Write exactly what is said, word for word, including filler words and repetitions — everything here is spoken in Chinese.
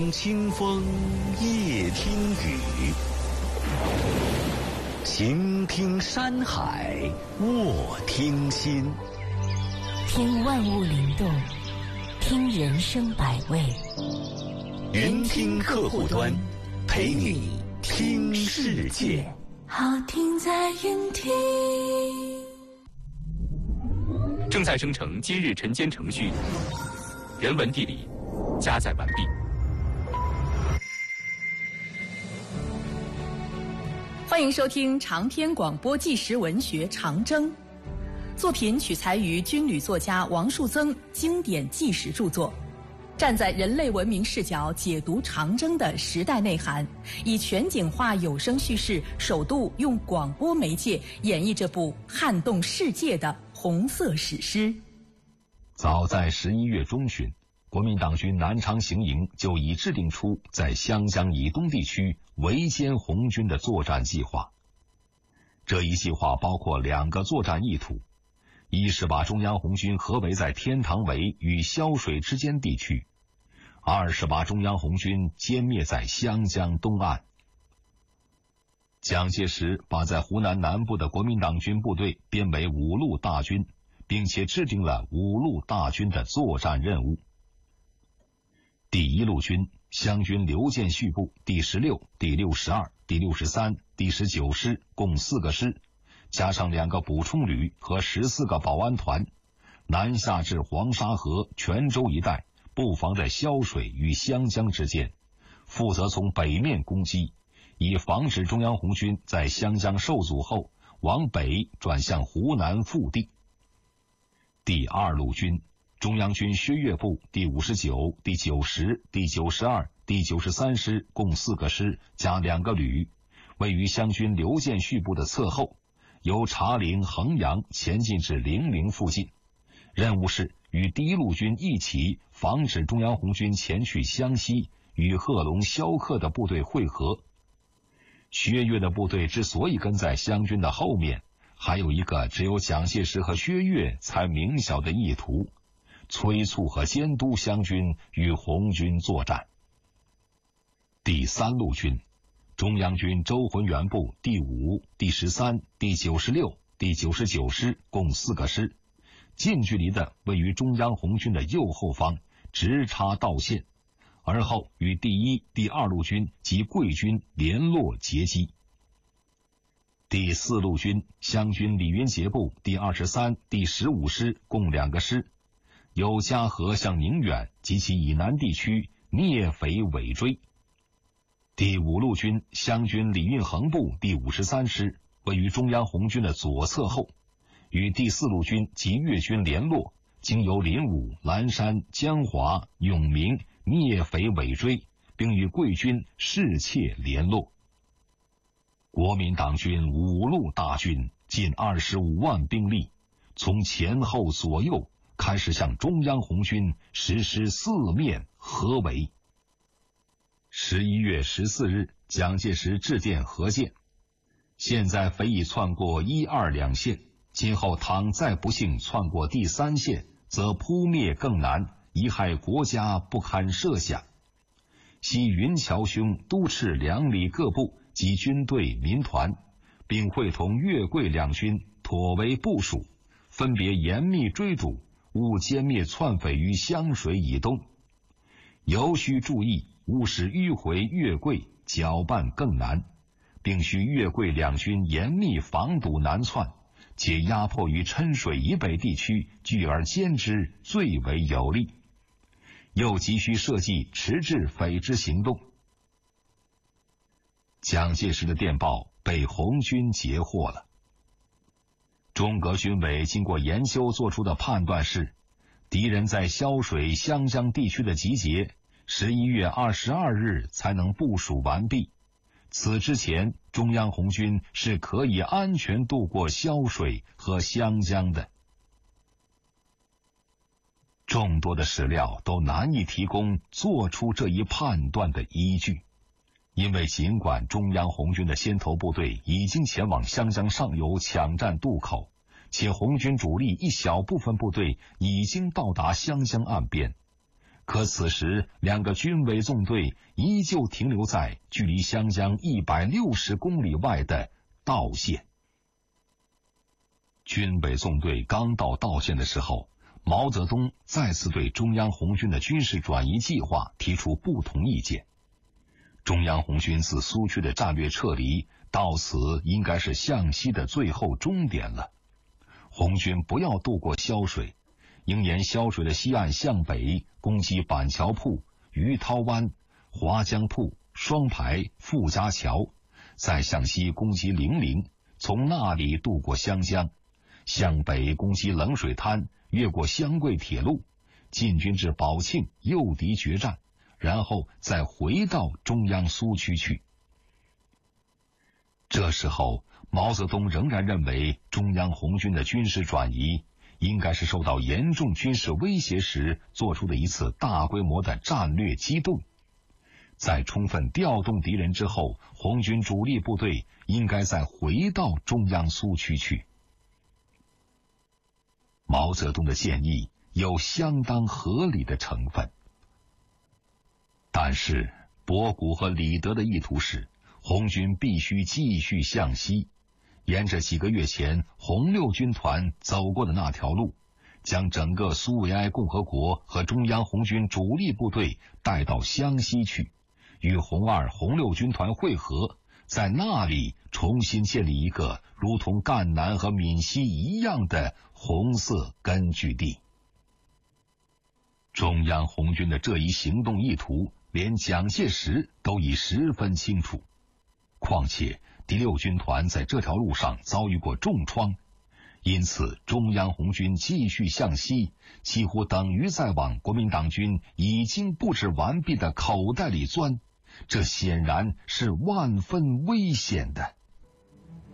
清风夜听雨，晴听山海卧听心。 听万物灵动，听人生百味。 云听客户端，陪你听世界。 好听在云听。 正在生成今日晨间程序，人文地理加载完毕。 欢迎收听长篇广播纪实文学《长征》，作品取材于军旅作家王树增经典纪实著作，站在人类文明视角解读长征的时代内涵，以全景化有声叙事，首度用广播媒介演绎这部撼动世界的红色史诗。 早在十一月中旬，国民党军南昌行营就已制定出在湘江以东地区围歼红军的作战计划。这一计划包括两个作战意图：一是把中央红军合围在天堂围与潇水之间地区；二是把中央红军歼灭在湘江东岸。蒋介石把在湖南南部的国民党军部队编为五路大军，并且制定了五路大军的作战任务。第一路军湘军刘建序部第十六、第六十二、第六十三、第十九师共四个师，加上两个补充旅和十四个保安团，南下至黄沙河、泉州一带，布防在潇水与湘江之间，负责从北面攻击，以防止中央红军在湘江受阻后往北转向湖南腹地。第二路军中央军薛岳部第五十九、第九十、第九十二、第九十三师共四个师加两个旅，位于湘军刘建序部的侧后，由茶陵、衡阳前进至零陵附近，任务是与第一路军一起防止中央红军前去湘西与贺龙、萧克的部队会合。薛岳的部队之所以跟在湘军的后面，还有一个只有蒋介石和薛岳才明晓的意图：催促和监督湘军与红军作战。第三路军中央军周浑元部第五、第十三、第九十六、第九十九师共四个师，近距离的位于中央红军的右后方，直插道线，而后与第一、第二路军及桂军联络截击。第四路军湘军李云杰部第二十三、第十五师共两个师，由嘉禾向宁远及其以南地区聂匪尾追。第五路军湘军李运衡部第五十三师位于中央红军的左侧后，与第四路军及粤军联络，经由临武、蓝山、江华、永明、聂匪尾追，并与桂军士切联络。国民党军五路大军近二十五万兵力，从前后左右开始向中央红军实施四面合围。十一月十四日，蒋介石致电何键：现在非已窜过一二两线，今后倘再不幸窜过第三线，则扑灭更难，贻害国家不堪设想。悉云桥兄督斥两里各部及军队民团，并会同粤桂两军妥为部署，分别严密追逐，勿歼灭窜匪于湘水以东。尤需注意，勿使迂回粤桂搅拌更难，并需粤桂两军严密防堵南窜，且压迫于郴水以北地区，聚而歼之最为有利。又急需设计迟滞匪之行动。蒋介石的电报被红军截获了。中革军委经过研究做出的判断是，敌人在潇水、湘江地区的集结十一月二十二日才能部署完毕，此之前中央红军是可以安全渡过潇水和湘江的。众多的史料都难以提供做出这一判断的依据，因为尽管中央红军的先头部队已经前往湘江上游抢占渡口，且红军主力一小部分部队已经到达湘江岸边， 可此时两个军委纵队依旧停留在距离湘江一百六十公里外的道县。军委纵队刚到道县的时候，毛泽东再次对中央红军的军事转移计划提出不同意见。中央红军自苏区的战略撤离，到此应该是向西的最后终点了。红军不要渡过萧水，应沿萧水的西岸向北攻击板桥铺、鱼涛湾、华江铺、双排、傅家桥，再向西攻击零陵，从那里渡过湘江，向北攻击冷水滩，越过湘桂铁路，进军至宝庆，诱敌决战，然后再回到中央苏区去。这时候毛泽东仍然认为中央红军的军事转移应该是受到严重军事威胁时做出的一次大规模的战略机动。在充分调动敌人之后，红军主力部队应该再回到中央苏区去。毛泽东的建议有相当合理的成分，但是博古和李德的意图是红军必须继续向西，沿着几个月前红六军团走过的那条路，将整个苏维埃共和国和中央红军主力部队带到湘西去，与红二、红六军团会合，在那里重新建立一个如同赣南和闽西一样的红色根据地。中央红军的这一行动意图，连蒋介石都已十分清楚。况且第六军团在这条路上遭遇过重创，因此中央红军继续向西，几乎等于在往国民党军已经布置完毕的口袋里钻，这显然是万分危险的。